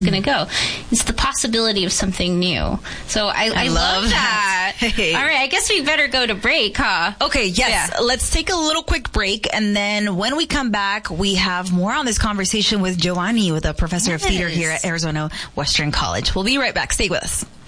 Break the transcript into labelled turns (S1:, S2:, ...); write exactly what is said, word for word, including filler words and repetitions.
S1: going to go. It's the possibility of something new. So I, I,
S2: I
S1: love,
S2: love
S1: that.
S2: that. Hey.
S1: All right, I guess we better go to break, huh?
S2: Okay, yes. Yeah. Let's take a little quick break, and then when we come back, we have more on this conversation with Joanny, with a professor yes. of theater here at Arizona Western College. We'll be right back. Stay with us.